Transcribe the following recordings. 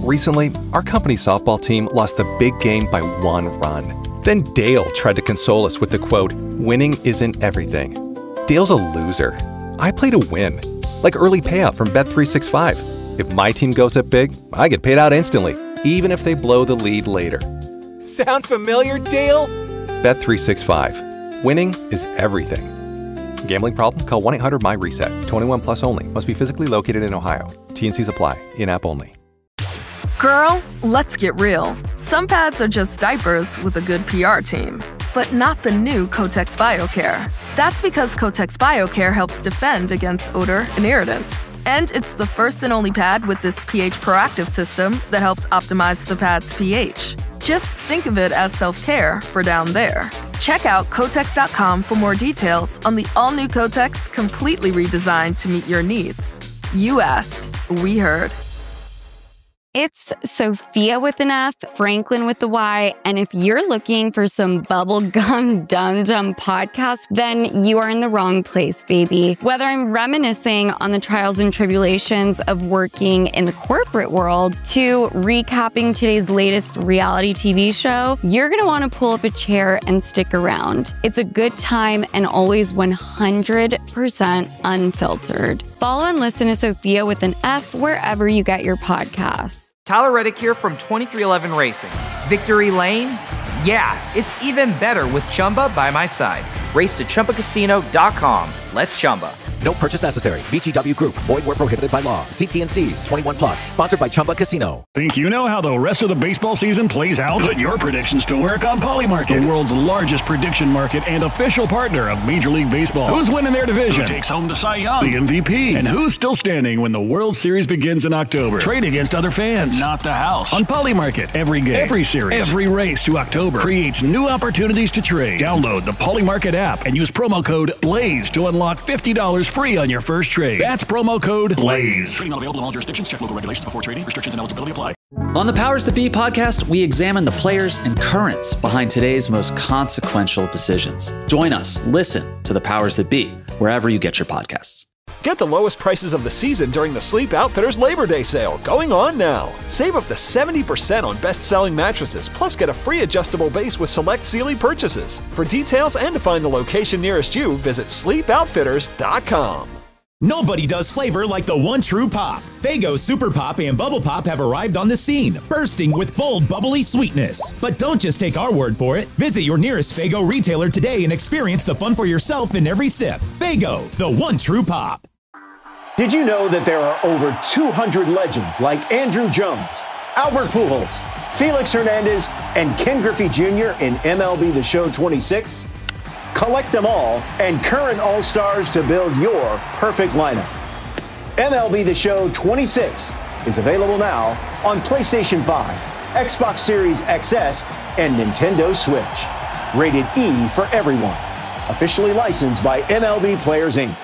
Recently, our company softball team lost the big game by 1 run. Then Dale tried to console us with the quote, "Winning isn't everything." Dale's a loser. I play to win, like early payout from Bet365. If my team goes up big, I get paid out instantly, even if they blow the lead later. Sound familiar, Dale? Bet365. Winning is everything. Gambling problem? Call 1-800-MY-RESET. 21 plus only. Must be physically located in Ohio. T&Cs apply. In-app only. Girl, let's get real. Some pads are just diapers with a good PR team, but not the new Kotex BioCare. That's because Kotex BioCare helps defend against odor and irritants. And it's the first and only pad with this pH proactive system that helps optimize the pad's pH. Just think of it as self-care for down there. Check out Kotex.com for more details on the all-new Kotex, completely redesigned to meet your needs. You asked, we heard. It's Sophia with an F, Franklin with the Y, and if you're looking for some bubblegum dum-dum podcast, then you are in the wrong place, baby. Whether I'm reminiscing on the trials and tribulations of working in the corporate world to recapping today's latest reality TV show, you're gonna wanna pull up a chair and stick around. It's a good time and always 100% unfiltered. Follow and listen to Sophia with an F wherever you get your podcasts. Tyler Reddick here from 2311 Racing. Victory Lane? Yeah, it's even better with Chumba by my side. Race to ChumbaCasino.com. Let's Chumba. No purchase necessary. VGW Group. Void where prohibited by law. See T&Cs. 21 plus. Sponsored by Chumba Casino. Think you know how the rest of the baseball season plays out? Put your predictions to work on Polymarket, the world's largest prediction market and official partner of Major League Baseball. Who's winning their division? Who takes home the Cy Young, the MVP, and who's still standing when the World Series begins in October? Trade against other fans, not the house. On Polymarket, every game, every series, every race to October creates new opportunities to trade. Download the Polymarket app and use promo code BLAZE to unlock $50 free on your first trade. That's promo code BLAZE. Trading not available in all jurisdictions. Check local regulations before trading. Restrictions and eligibility apply. On the Powers That Be podcast, we examine the players and currents behind today's most consequential decisions. Join us. Listen to the Powers That Be wherever you get your podcasts. Get the lowest prices of the season during the Sleep Outfitters Labor Day sale, going on now. Save up to 70% on best-selling mattresses, plus get a free adjustable base with select Sealy purchases. For details and to find the location nearest you, visit sleepoutfitters.com. Nobody does flavor like the one true pop. Faygo Super Pop and Bubble Pop have arrived on the scene, bursting with bold, bubbly sweetness. But don't just take our word for it. Visit your nearest Faygo retailer today and experience the fun for yourself in every sip. Faygo, the one true pop. Did you know that there are over 200 legends like Andrew Jones, Albert Pujols, Felix Hernandez, and Ken Griffey Jr. in MLB The Show 26? Collect them all and current All-Stars to build your perfect lineup. MLB The Show 26 is available now on PlayStation 5, Xbox Series XS, and Nintendo Switch. Rated E for everyone. Officially licensed by MLB Players, Inc.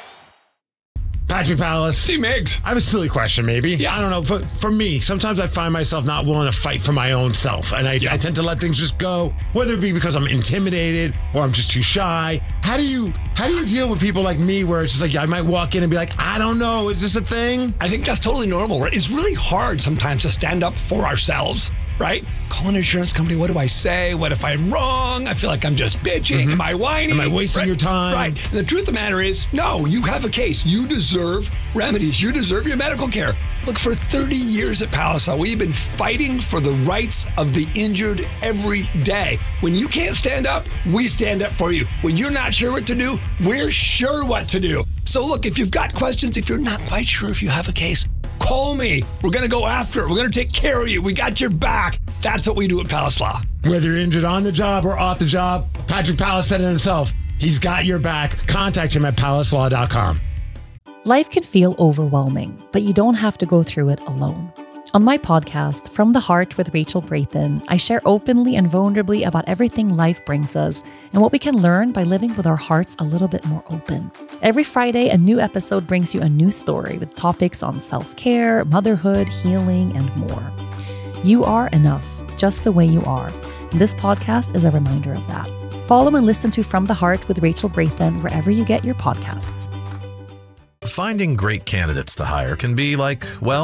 Patrick Pallas. See, Migs. I have a silly question, maybe. Yeah. I don't know. For me, sometimes I find myself not willing to fight for my own self. And I tend to let things just go, whether it be because I'm intimidated or I'm just too shy. How do you deal with people like me where it's just like I might walk in and be like, I don't know, is this a thing? I think that's totally normal, right? It's really hard sometimes to stand up for ourselves, right? Call an insurance company. What do I say? What if I'm wrong? I feel like I'm just bitching. Mm-hmm. Am I whining? Am I wasting your time? Right. And the truth of the matter is, no, you have a case. You deserve remedies. You deserve your medical care. Look, for 30 years at Palisade, we've been fighting for the rights of the injured every day. When you can't stand up, we stand up for you. When you're not sure what to do, we're sure what to do. So look, if you've got questions, if you're not quite sure if you have a case, call me. We're going to go after it. We're going to take care of you. We got your back. That's what we do at Palace Law. Whether you're injured on the job or off the job, Patrick Pallas said it himself. He's got your back. Contact him at palaslaw.com. Life can feel overwhelming, but you don't have to go through it alone. On my podcast, From the Heart with Rachel Brathen, I share openly and vulnerably about everything life brings us and what we can learn by living with our hearts a little bit more open. Every Friday, a new episode brings you a new story with topics on self-care, motherhood, healing, and more. You are enough, just the way you are. And this podcast is a reminder of that. Follow and listen to From the Heart with Rachel Brathen wherever you get your podcasts. Finding great candidates to hire can be like, well,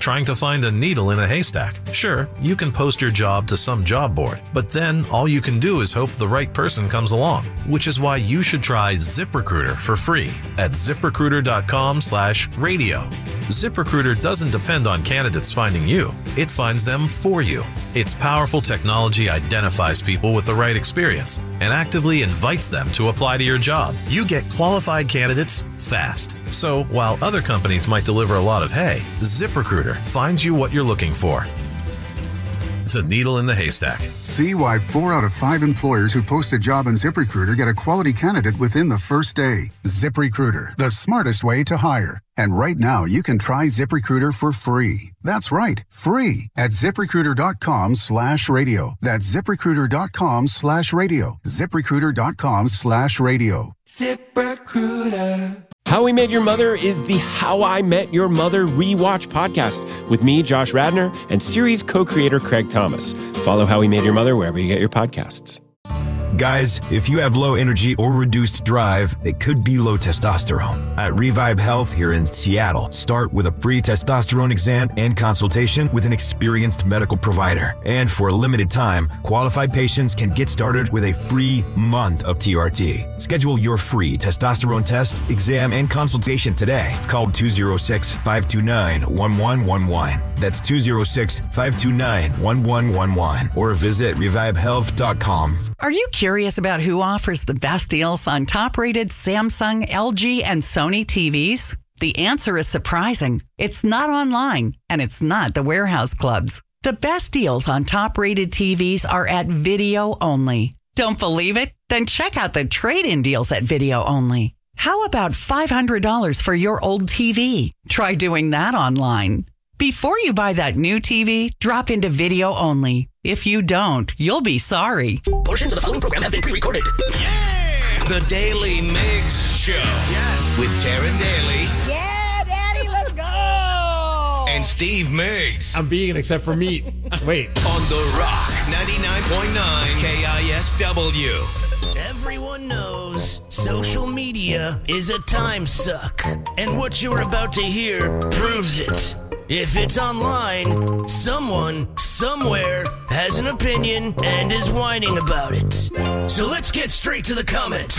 trying to find a needle in a haystack. Sure, you can post your job to some job board, but then all you can do is hope the right person comes along, which is why you should try ZipRecruiter for free at ZipRecruiter.com/radio. ZipRecruiter doesn't depend on candidates finding you. It finds them for you. Its powerful technology identifies people with the right experience and actively invites them to apply to your job. You get qualified candidates fast. So while other companies might deliver a lot of hay, ZipRecruiter finds you what you're looking for. The needle in the haystack. See why 4 out of 5 employers who post a job on ZipRecruiter get a quality candidate within the first day. ZipRecruiter, the smartest way to hire. And right now, you can try ZipRecruiter for free. That's right, free at ZipRecruiter.com/radio. That's ZipRecruiter.com/radio. ZipRecruiter.com/radio. ZipRecruiter. How We Met Your Mother is the How I Met Your Mother rewatch podcast with me, Josh Radnor, and series co-creator Craig Thomas. Follow How We Met Your Mother wherever you get your podcasts. Guys, if you have low energy or reduced drive, it could be low testosterone. At Revive Health here in Seattle, start with a free testosterone exam and consultation with an experienced medical provider. And for a limited time, qualified patients can get started with a free month of TRT. Schedule your free testosterone test, exam, and consultation today. Call 206-529-1111. That's 206-529-1111. Or visit revivehealth.com. Are you curious about who offers the best deals on top-rated Samsung, LG, and Sony TVs? The answer is surprising. It's not online, and it's not the warehouse clubs. The best deals on top-rated TVs are at Video Only. Don't believe it? Then check out the trade-in deals at Video Only. How about $500 for your old TV? Try doing that online. Before you buy that new TV, drop into Video Only. If you don't, you'll be sorry. Portions of the following program have been pre-recorded. Yeah! The Daily Migs Show. Yes. With Taryn Daly. Yeah, Daddy, let's go! And Steve Migs. I'm vegan except for meat. Wait. On The Rock, 99.9 KISW. Everyone knows social media is a time suck. And what you're about to hear proves it. If it's online, someone, somewhere, has an opinion and is whining about it. So let's get straight to the comments.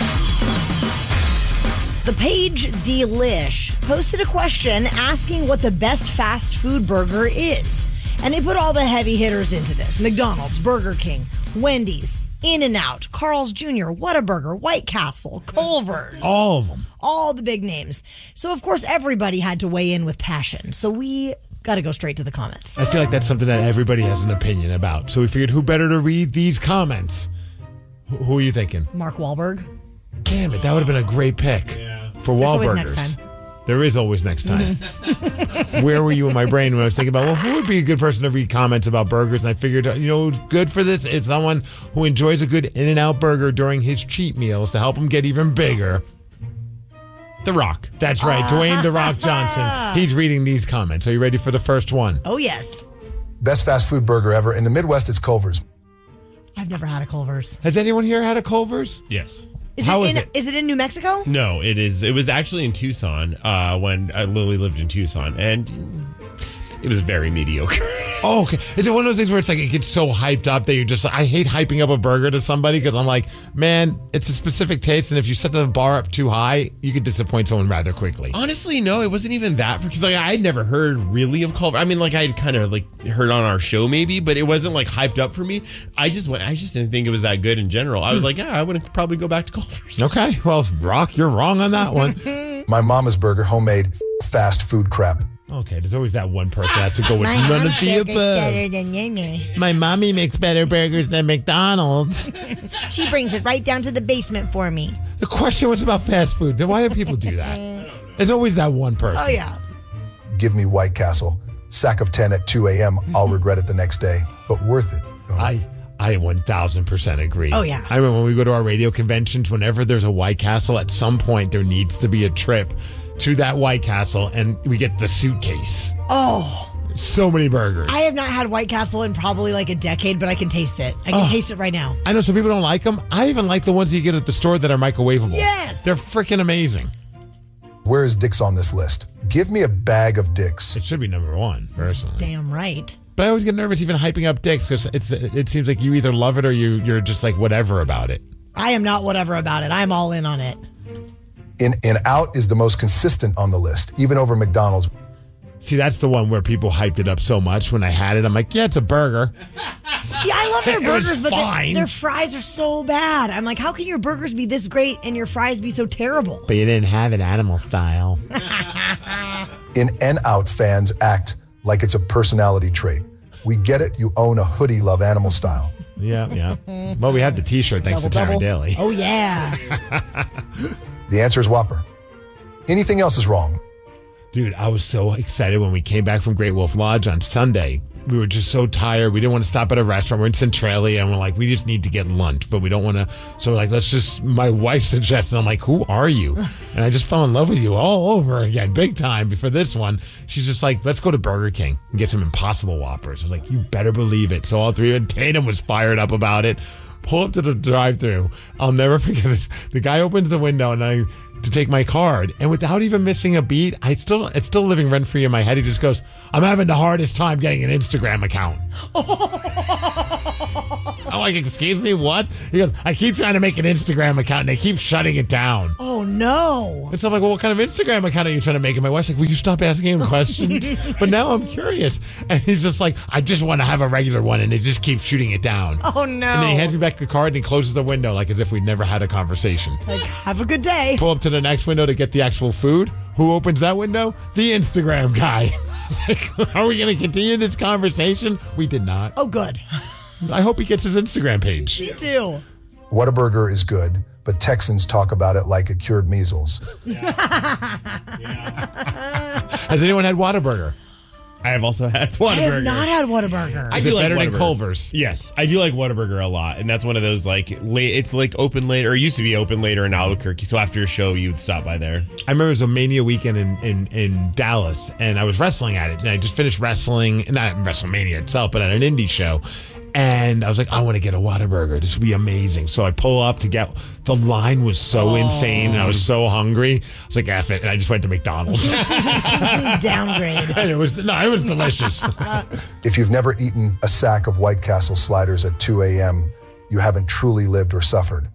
The page Delish posted a question asking what the best fast food burger is. And they put all the heavy hitters into this. McDonald's, Burger King, Wendy's, In-N-Out, Carl's Jr., Whataburger, White Castle, Culver's. All of them. All the big names. So, of course, everybody had to weigh in with passion. So we got to go straight to the comments. I feel like that's something that everybody has an opinion about. So we figured who better to read these comments? Who are you thinking? Mark Wahlberg. Damn it, that would have been a great pick for Wahlburgers. There's always next time. There is always next time. Where were you in my brain when I was thinking about, well, who would be a good person to read comments about burgers? And I figured, who's good for this? It's someone who enjoys a good In-N-Out burger during his cheat meals to help him get even bigger. The Rock. That's right, Dwayne The Rock Johnson. He's reading these comments. Are you ready for the first one? Oh, yes. Best fast food burger ever. In the Midwest, it's Culver's. I've never had a Culver's. Has anyone here had a Culver's? Yes. Is it in New Mexico? No, it is. It was actually in Tucson when Lily lived in Tucson, and it was very mediocre. Oh, okay. Is it one of those things where it's like it gets so hyped up that you're just I hate hyping up a burger to somebody because I'm like, man, it's a specific taste, and if you set the bar up too high, you could disappoint someone rather quickly. Honestly, no, it wasn't even that because I'd never heard really of Culver. I mean, I'd kind of heard on our show maybe, but it wasn't hyped up for me. I just didn't think it was that good in general. I was like, yeah, I would probably go back to Culver's. Okay, well, Rock, you're wrong on that one. My mama's burger, homemade fast food crap. Okay, there's always that one person that has to go with none of the above. Better than you. My mommy makes better burgers than McDonald's. She brings it right down to the basement for me. The question was about fast food. Then why do people do that? There's always that one person. Oh, yeah. Give me White Castle. Sack of 10 at 2 a.m. I'll regret it the next day, but worth it. I 1000% agree. Oh, yeah. I remember when we go to our radio conventions, whenever there's a White Castle, at some point there needs to be a trip to that White Castle, and we get the suitcase. Oh. So many burgers. I have not had White Castle in probably a decade, but I can taste it. I can taste it right now. I know some people don't like them. I even like the ones you get at the store that are microwavable. Yes. They're freaking amazing. Where is Dick's on this list? Give me a bag of Dick's. It should be number one, personally. Damn right. But I always get nervous even hyping up Dick's because it seems like you either love it or you're just like whatever about it. I am not whatever about it. I'm all in on it. In-N-Out is the most consistent on the list, even over McDonald's. See, that's the one where people hyped it up so much. When I had it, I'm like, yeah, it's a burger. See, I love their It was burgers, but fine. their fries are so bad. I'm like, how can your burgers be this great and your fries be so terrible? But you didn't have it animal style. In-N-Out fans act like it's a personality trait. We get it. You own a hoodie, love animal style. Yeah. Well, we have the T-shirt thanks to Taryn Daly. Oh, yeah. The answer is Whopper. Anything else is wrong. Dude, I was so excited when we came back from Great Wolf Lodge on Sunday. We were just so tired. We didn't want to stop at a restaurant. We're in Centralia, and we're like, we just need to get lunch, but we don't want to. So we're like, my wife suggested, I'm like, who are you? And I just fell in love with you all over again, big time. For this one, she's just like, let's go to Burger King and get some Impossible Whoppers. I was like, you better believe it. So all three, and Tatum was fired up about it. Pull up to the drive-thru. I'll never forget this. The guy opens the window to take my card, and without even missing a beat, it's still living rent-free in my head. He just goes, I'm having the hardest time getting an Instagram account. I'm like, excuse me, what? He goes, I keep trying to make an Instagram account, and they keep shutting it down. Oh, no. And so I'm like, well, what kind of Instagram account are you trying to make? And my wife's like, will you stop asking him questions? But now I'm curious. And he's just like, I just want to have a regular one, and they just keep shooting it down. Oh, no. And then he hands me back the card, and he closes the window like as if we'd never had a conversation. Like, have a good day. Pull up to the next window to get the actual food. Who opens that window? The Instagram guy. Like, are we going to continue this conversation? We did not. Oh, good. I hope he gets his Instagram page. Me too. Whataburger is good, but Texans talk about it like it cured measles. Has anyone had Whataburger? I have also had I have not had Whataburger. I do like better than Culver's. Yes, I do like Whataburger a lot, and that's one of those it's like open late, or it used to be open later in Albuquerque. So after a show, you would stop by there. I remember it was a Mania weekend in Dallas, and I was wrestling at it, and I just finished wrestling, not at WrestleMania itself, but at an indie show. And I was like, I want to get a Whataburger. This would be amazing. So I pull up to get. The line was so insane, and I was so hungry. I was like, F it, and I just went to McDonald's. Downgrade. And it was delicious. If you've never eaten a sack of White Castle sliders at 2 a.m., you haven't truly lived or suffered.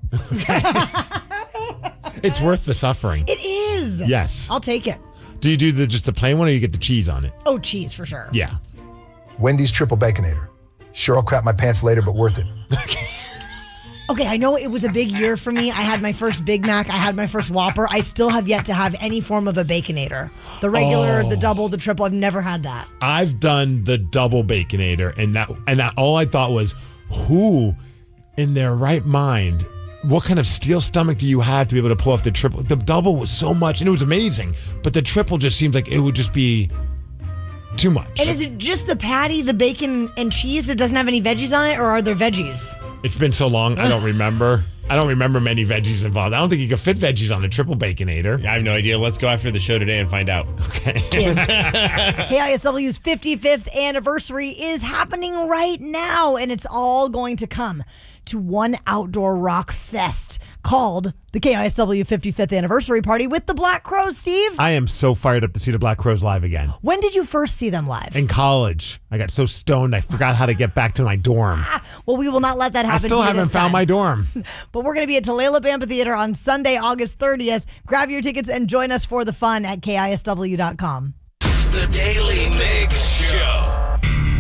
It's worth the suffering. It is. Yes. I'll take it. Do you do just the plain one, or you get the cheese on it? Oh, cheese for sure. Yeah. Wendy's Triple Baconator. Sure, I'll crap my pants later, but worth it. Okay, I know it was a big year for me. I had my first Big Mac. I had my first Whopper. I still have yet to have any form of a Baconator. The regular, the double, the triple. I've never had that. I've done the double Baconator, and that all I thought was, who in their right mind, what kind of steel stomach do you have to be able to pull off the triple? The double was so much, and it was amazing, but the triple just seemed like it would just be too much. And is it just the patty, the bacon, and cheese? It doesn't have any veggies on it, or are there veggies? It's been so long, I don't remember. I don't remember many veggies involved. I don't think you can fit veggies on a triple Baconator. I have no idea. Let's go after the show today and find out. Okay. KISW's 55th anniversary is happening right now, and it's all going to come to one outdoor rock fest called the KISW 55th Anniversary Party with the Black Crowes, Steve. I am so fired up to see the Black Crowes live again. When did you first see them live? In college. I got so stoned I forgot how to get back to my dorm. Well, we will not let that happen. I still haven't found my dorm. But we're going to be at Tulalip Amphitheater on Sunday, August 30th. Grab your tickets and join us for the fun at KISW.com. The Daily Mix